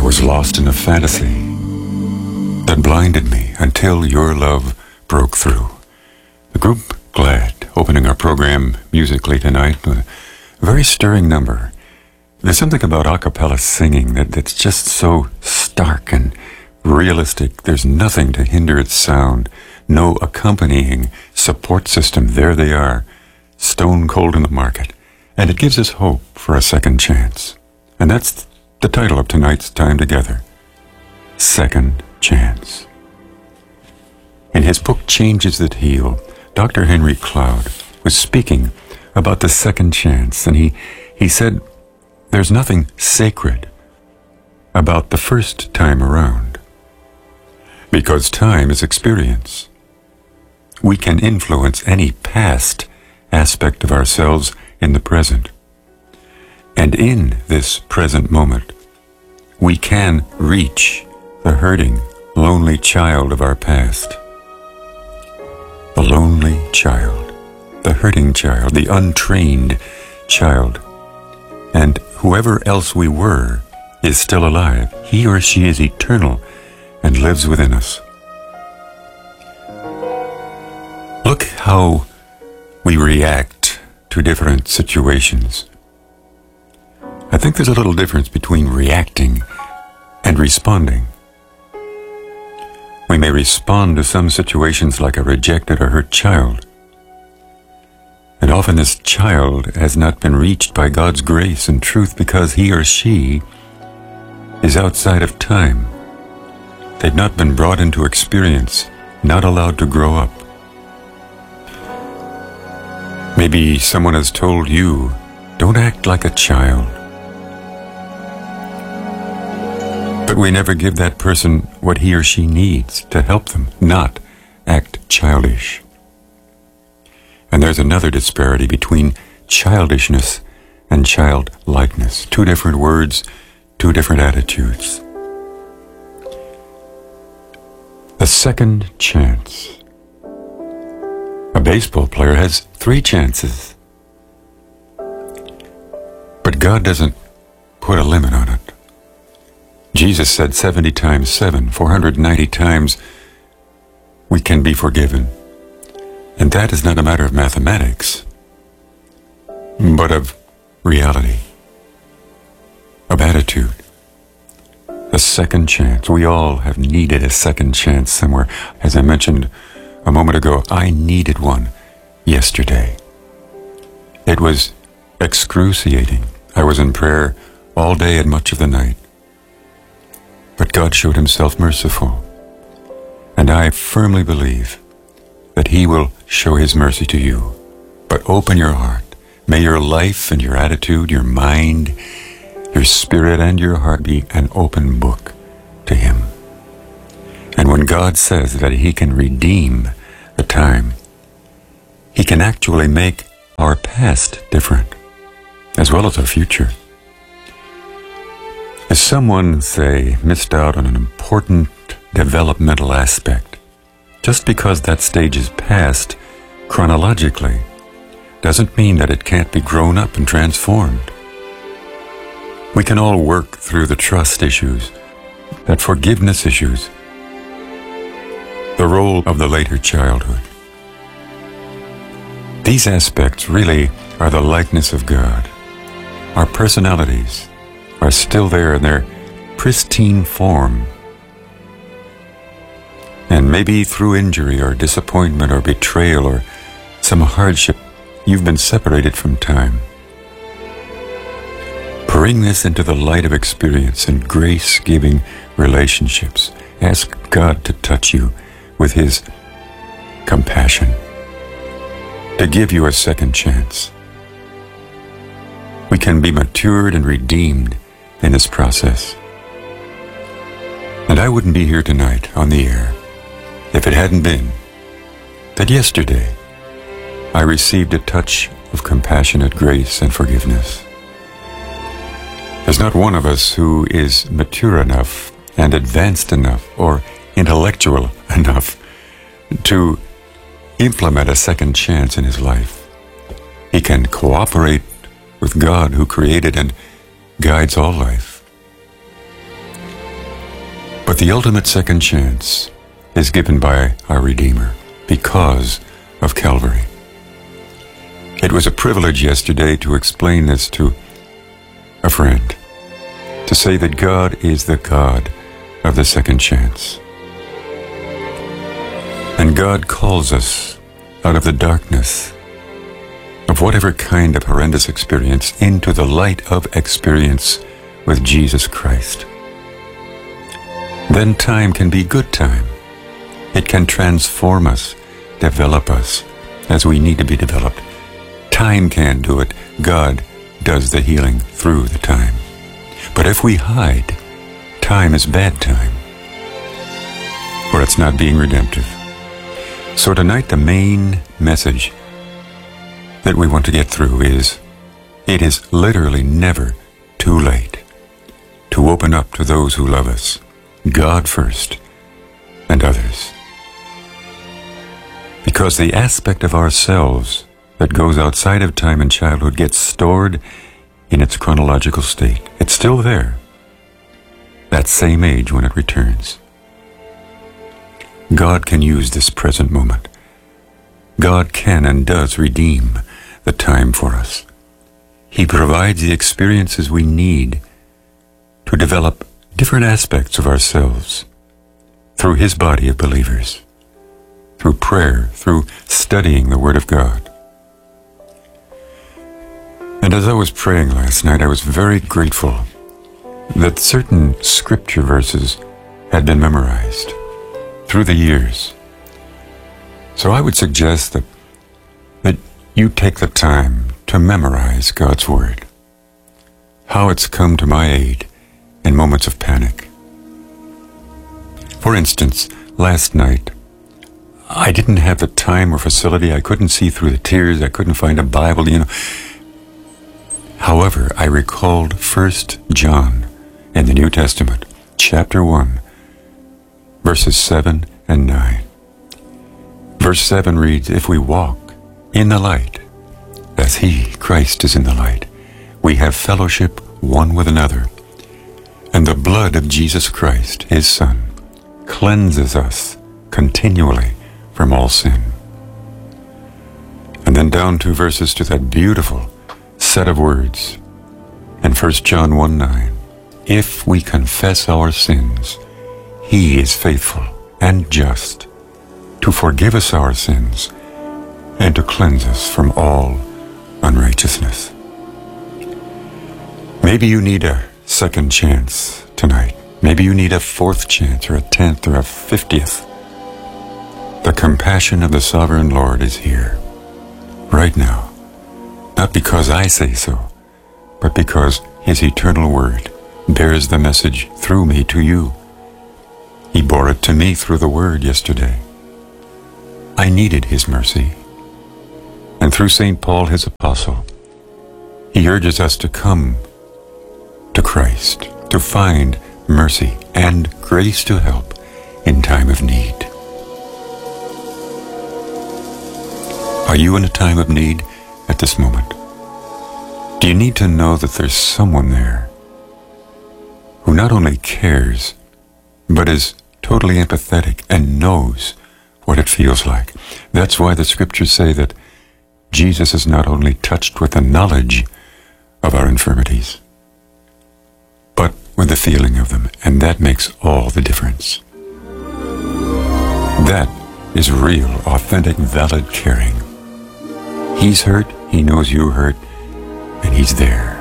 was lost in a fantasy that blinded me until your love broke through. The group Glad, opening our program musically tonight with a very stirring number. There's something about a cappella singing that's just so stark and realistic. There's nothing to hinder its sound, no accompanying support system. There they are, stone cold in the market. And it gives us hope for a second chance. And that's the title of tonight's time together. Second Chance. In his book, Changes That Heal, Dr. Henry Cloud was speaking about the second chance, and he said, there's nothing sacred about the first time around, because time is experience. We can influence any past aspect of ourselves in the present. And in this present moment, we can reach the hurting, lonely child of our past. The lonely child, the hurting child, the untrained child. And whoever else we were is still alive. He or she is eternal and lives within us. Look how we react to different situations. I think there's a little difference between reacting and responding. We may respond to some situations like a rejected or hurt child. And often this child has not been reached by God's grace and truth because he or she is outside of time. They've not been brought into experience, not allowed to grow up. Maybe someone has told you, don't act like a child. But we never give that person what he or she needs to help them not act childish. And there's another disparity between childishness and childlikeness. Two different words, two different attitudes. The second chance. A baseball player has 3 chances. But God doesn't put a limit on it. Jesus said 70 times 7, 490 times we can be forgiven. And that is not a matter of mathematics, but of reality, of attitude. A second chance. We all have needed a second chance somewhere. As I mentioned a moment ago, I needed one yesterday. It was excruciating. I was in prayer all day and much of the night. But God showed himself merciful. And I firmly believe that he will show his mercy to you. But open your heart. May your life and your attitude, your mind, your spirit and your heart be an open book to him. And when God says that he can redeem the time, he can actually make our past different, as well as our future. If someone, say, missed out on an important developmental aspect, just because that stage is past chronologically, doesn't mean that it can't be grown up and transformed. We can all work through the trust issues, that forgiveness issues, the role of the later childhood. These aspects really are the likeness of God. Our personalities are still there in their pristine form. And maybe through injury or disappointment or betrayal or some hardship, you've been separated from time. Bring this into the light of experience and grace-giving relationships. Ask God to touch you with his compassion, to give you a second chance. We can be matured and redeemed in this process. And I wouldn't be here tonight on the air if it hadn't been that yesterday I received a touch of compassionate grace and forgiveness. There's not one of us who is mature enough and advanced enough or intellectual enough to implement a second chance in his life. He can cooperate with God who created and guides all life. But the ultimate second chance is given by our Redeemer because of Calvary. It was a privilege yesterday to explain this to a friend, to say that God is the God of the second chance. And God calls us out of the darkness of whatever kind of horrendous experience into the light of experience with Jesus Christ. Then time can be good time. It can transform us, develop us as we need to be developed. Time can't do it. God does the healing through the time. But if we hide, time is bad time, or it's not being redemptive. So tonight the main message that we want to get through is, it is literally never too late to open up to those who love us, God first and others. Because the aspect of ourselves that goes outside of time and childhood gets stored in its chronological state. It's still there, that same age when it returns. God can use this present moment. God can and does redeem the time for us. He provides the experiences we need to develop different aspects of ourselves through His body of believers, through prayer, through studying the Word of God. And as I was praying last night, I was very grateful that certain scripture verses had been memorized through the years. So I would suggest that you take the time to memorize God's Word, how it's come to my aid in moments of panic. For instance, last night, I didn't have the time or facility. I couldn't see through the tears. I couldn't find a Bible, However, I recalled 1 John in the New Testament, chapter 1, verses 7 and 9. Verse 7 reads, "If we walk in the light, as He, Christ, is in the light, we have fellowship one with another, and the blood of Jesus Christ, His Son, cleanses us continually from all sin." And then down 2 verses to that beautiful set of words in 1 John 1:9. "If we confess our sins, He is faithful and just to forgive us our sins and to cleanse us from all unrighteousness." Maybe you need a second chance tonight. Maybe you need a 4th chance or a 10th or a 50th. The compassion of the sovereign Lord is here, right now. Not because I say so, but because His eternal Word bears the message through me to you. He bore it to me through the Word yesterday. I needed His mercy. And through St. Paul, His apostle, he urges us to come to Christ, to find mercy and grace to help in time of need. Are you in a time of need at this moment? Do you need to know that there's someone there who not only cares, but is totally empathetic and knows what it feels like? That's why the scriptures say that Jesus is not only touched with the knowledge of our infirmities, but with the feeling of them, and that makes all the difference. That is real, authentic, valid caring. He's hurt, He knows you're hurt, and He's there.